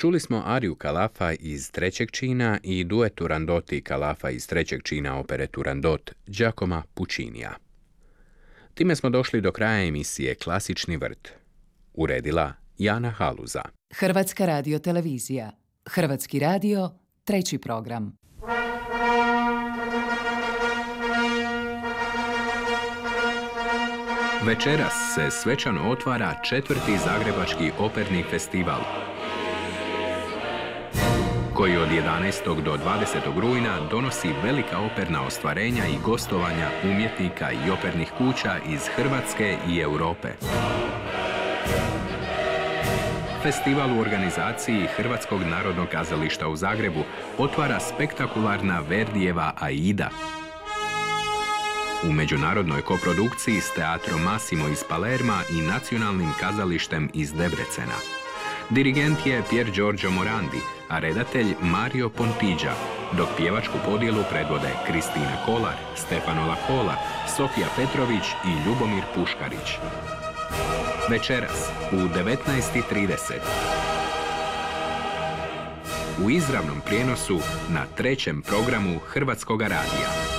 Čuli smo ariju Kalafa iz trećeg čina i duet Turandoti i Kalafa iz trećeg čina opere Turandot Giacomo Puccinija. Time smo došli do kraja emisije Klasični vrt. Uredila Jana Haluza. Hrvatska radiotelevizija. Hrvatski radio, treći program. Večeras se svečano otvara 4. Zagrebački operni festival, koji od 11. do 20. rujna donosi velika operna ostvarenja i gostovanja umjetnika i opernih kuća iz Hrvatske i Europe. Festival u organizaciji Hrvatskog narodnog kazališta u Zagrebu otvara spektakularna Verdijeva Aida. U međunarodnoj koprodukciji s Teatrom Massimo iz Palerma i Nacionalnim kazalištem iz Debrecena. Dirigent je Pier Giorgio Morandi, a redatelj Mario Pontigia, dok pjevačku podjelu predvode Kristina Kolar, Stefano Lacola, Sofija Petrović i Ljubomir Puškarić. Večeras u 19:30 u izravnom prijenosu na trećem programu Hrvatskoga radija.